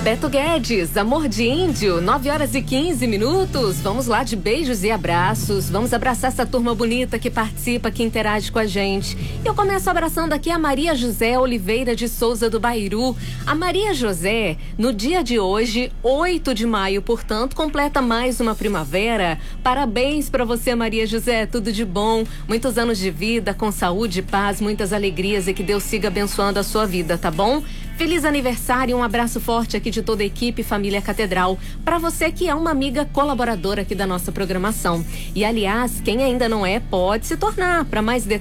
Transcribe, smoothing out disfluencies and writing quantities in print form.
Beto Guedes, Amor de Índio, 9h15. Vamos lá de beijos e abraços. Vamos abraçar essa turma bonita que participa, que interage com a gente. Eu começo abraçando aqui a Maria José Oliveira de Souza do Bairu. A Maria José, no dia de hoje, 8 de maio, portanto, completa mais uma primavera. Parabéns para você, Maria José. Tudo de bom. Muitos anos de vida, com saúde, paz, muitas alegrias e que Deus siga abençoando a sua vida, tá bom? Feliz aniversário, um abraço forte aqui de toda a equipe Família Catedral, para você que é uma amiga colaboradora aqui da nossa programação. E aliás, quem ainda não é, pode se tornar. Para mais